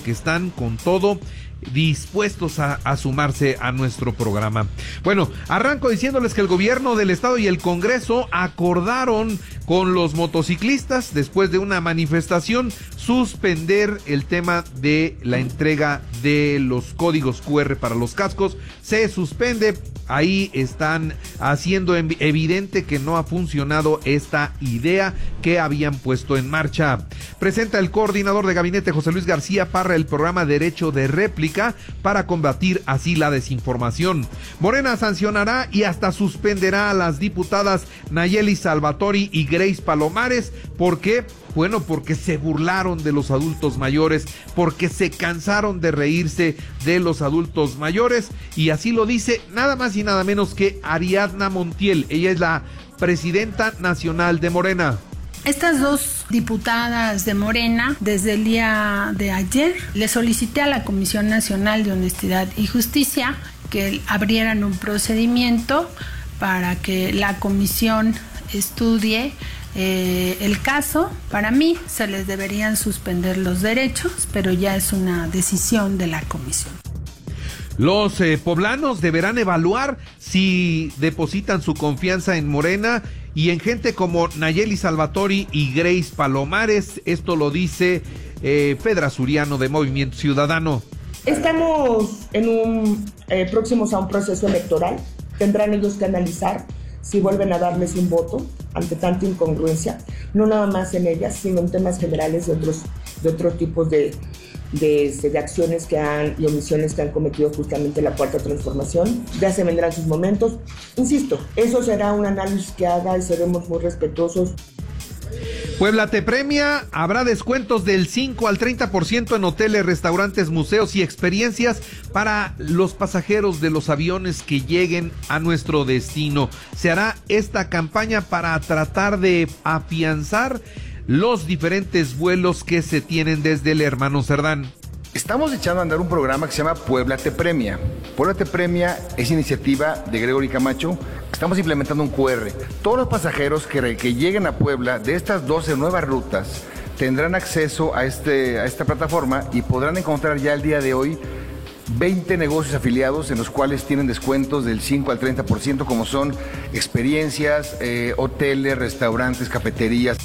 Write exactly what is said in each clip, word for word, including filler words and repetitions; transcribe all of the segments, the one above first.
que están con todo dispuestos a, a sumarse a nuestro programa. Bueno, arranco diciéndoles que el gobierno del estado y el Congreso acordaron con los motociclistas, después de una manifestación, suspender el tema de la entrega de los códigos cu erre para los cascos. Se suspende. Ahí están haciendo evidente que no ha funcionado esta idea que habían puesto en marcha. Presenta el coordinador de gabinete José Luis García Parra el programa Derecho de Réplica para combatir así la desinformación. Morena sancionará y hasta suspenderá a las diputadas Nayeli Salvatori y Grace Palomares. ¿Por qué? Bueno, porque se burlaron de los adultos mayores, porque se cansaron de reírse de los adultos mayores, y así lo dice nada más y nada menos que Ariadna Montiel. Ella es la presidenta nacional de Morena. Estas dos diputadas de Morena, desde el día de ayer, le solicité a la Comisión Nacional de Honestidad y Justicia que abrieran un procedimiento para que la comisión estudie Eh, el caso. Para mí se les deberían suspender los derechos, pero ya es una decisión de la comisión. Los eh, poblanos deberán evaluar si depositan su confianza en Morena y en gente como Nayeli Salvatori y Grace Palomares. Esto lo dice eh, Fedra Suriano de Movimiento Ciudadano. Estamos en un eh, próximos a un proceso electoral. Tendrán ellos que analizar si vuelven a darles un voto ante tanta incongruencia, no nada más en ellas, sino en temas generales de otros, de otros tipos de, de, de acciones que han y omisiones que han cometido justamente la Cuarta Transformación. Ya se vendrán sus momentos. Insisto, eso será un análisis que haga y seremos muy respetuosos. Puebla te premia, habrá descuentos del cinco al treinta por ciento en hoteles, restaurantes, museos y experiencias para los pasajeros de los aviones que lleguen a nuestro destino. Se hará esta campaña para tratar de afianzar los diferentes vuelos que se tienen desde el Hermano Cerdán. Estamos echando a andar un programa que se llama Puebla te premia. Puebla te premia es iniciativa de Gregory Camacho. Estamos implementando un cu erre. Todos los pasajeros que, que lleguen a Puebla de estas doce nuevas rutas tendrán acceso a, este, a esta plataforma y podrán encontrar ya el día de hoy veinte negocios afiliados en los cuales tienen descuentos del cinco al treinta por ciento, como son experiencias, eh, hoteles, restaurantes, cafeterías.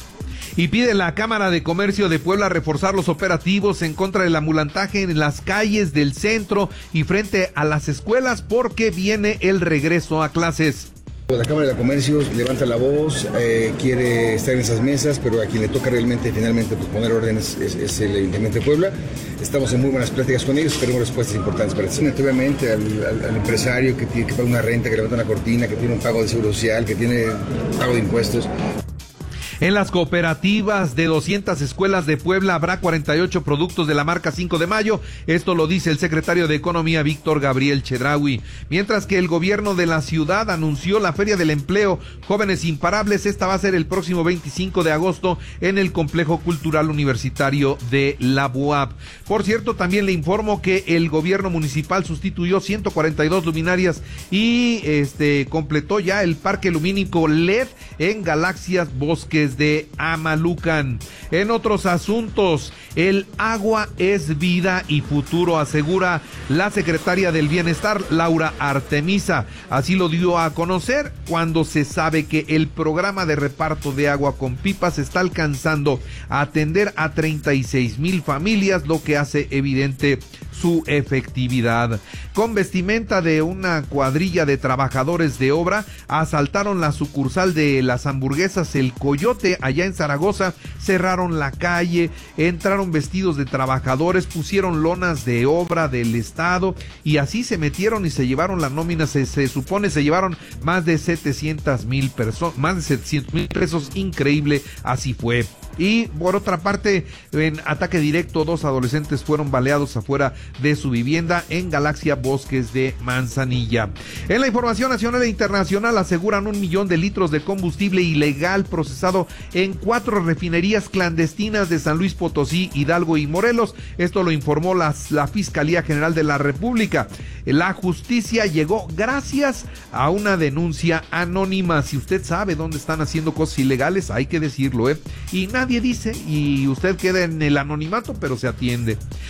Y pide la Cámara de Comercio de Puebla reforzar los operativos en contra del ambulantaje en las calles del centro y frente a las escuelas, porque viene el regreso a clases. La Cámara de Comercio levanta la voz, eh, quiere estar en esas mesas, pero a quien le toca realmente finalmente pues, poner órdenes es, es el Ayuntamiento de Puebla. Estamos en muy buenas pláticas con ellos, tenemos respuestas importantes para eso. Obviamente al, al, al empresario que tiene que pagar una renta, que levanta una cortina, que tiene un pago de seguro social, que tiene pago de impuestos. En las cooperativas de doscientas escuelas de Puebla habrá cuarenta y ocho productos de la marca cinco de mayo. Esto lo dice el secretario de Economía, Víctor Gabriel Chedraui. Mientras que el gobierno de la ciudad anunció la Feria del Empleo Jóvenes Imparables. Esta va a ser el próximo veinticinco de agosto en el Complejo Cultural Universitario de la B U A P. Por cierto, también le informo que el gobierno municipal sustituyó ciento cuarenta y dos luminarias y este completó ya el parque lumínico L E D en Galaxias Bosques de Amalucan. En otros asuntos, el agua es vida y futuro, asegura la secretaria del Bienestar, Laura Artemisa. Así lo dio a conocer cuando se sabe que el programa de reparto de agua con pipas está alcanzando a atender a treinta y seis mil familias, lo que hace evidente su efectividad. Con vestimenta de una cuadrilla de trabajadores de obra, asaltaron la sucursal de las hamburguesas El Coyote allá en Zaragoza, cerraron la calle, entraron vestidos de trabajadores, pusieron lonas de obra del Estado y así se metieron y se llevaron la nómina. Se, se supone se llevaron más de setecientos mil personas, más de setecientos mil pesos, increíble, así fue. Y por otra parte, en ataque directo, dos adolescentes fueron baleados afuera de su vivienda en Galaxia Bosques de Manzanilla. En la información nacional e internacional, aseguran un millón de litros de combustible ilegal procesado en cuatro refinerías clandestinas de San Luis Potosí, Hidalgo y Morelos. Esto lo informó la, la Fiscalía General de la República. La justicia llegó gracias a una denuncia anónima. Si usted sabe dónde están haciendo cosas ilegales, hay que decirlo, ¿eh? Y nadie dice, y usted queda en el anonimato, pero se atiende.